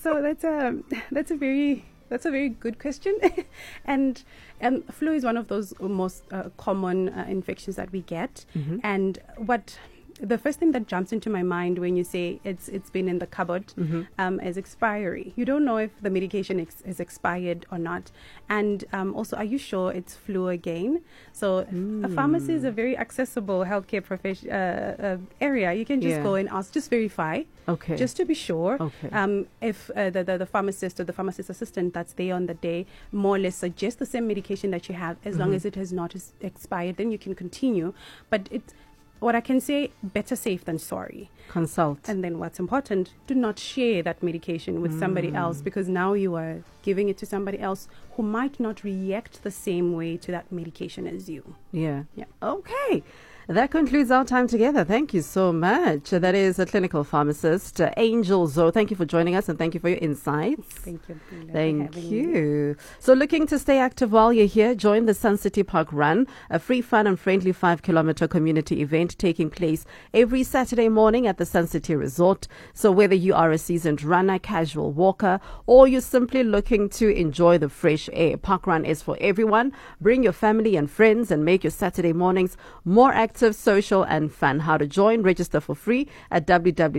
So that's a very good question, and flu is one of those most common infections that we get. And the first thing that jumps into my mind when you say it's been in the cupboard is expiry. You don't know if the medication is expired or not. And also, are you sure it's flu again? So a pharmacy is a very accessible healthcare area. You can just go and ask, just verify, just to be sure. If the pharmacist or the pharmacist assistant that's there on the day more or less suggests the same medication that you have, as long as it has not expired, then you can continue. But what I can say, better safe than sorry. Consult. And then what's important, do not share that medication with somebody else, because now you are giving it to somebody else who might not react the same way to that medication as you. Yeah. Okay. That concludes our time together. Thank you so much. That is a clinical pharmacist, Angel Zo. Thank you for joining us and thank you for your insights. Thank you. Thank you. So looking to stay active while you're here, join the Sun City Park Run, a free, fun and friendly 5-kilometer community event taking place every Saturday morning at the Sun City Resort. So whether you are a seasoned runner, casual walker, or you're simply looking to enjoy the fresh air, Park Run is for everyone. Bring your family and friends and make your Saturday mornings more active, social and fun. How to join? Register for free at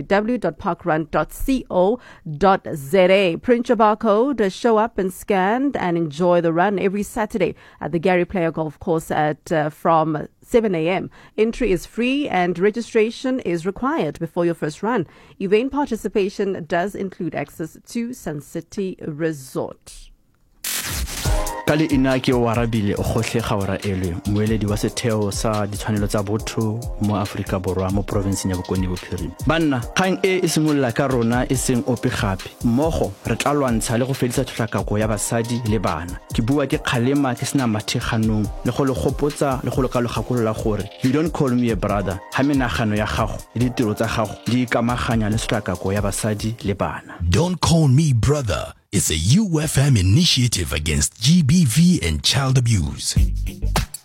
www.parkrun.co.za. Print your barcode, show up and scan and enjoy the run every Saturday at the Gary Player Golf Course from 7 a.m. Entry is free and registration is required before your first run. Event participation does include access to Sun City Resort. Kale ina ke warabile o gohle gaora elwe moeledi wa setheo sa ditshwanelo tsa botho mo Afrika Borwa mo province ya Bokone Bophirima. Banna kgang e simolla ka rona e seng ope gape mmogo re tla lwantsha le go fedisa tlhakako ya basadi le bana. Ke bua ke kgalema ke sena matheganong le go le gopotsa le go le kalogakolola gore you don't call me a brother ha menagano ya gago le ditiro tsa gago di ikamaganya le tlhakako ya basadi le bana. Don't call me brother. It's a UFM initiative against GBV and child abuse.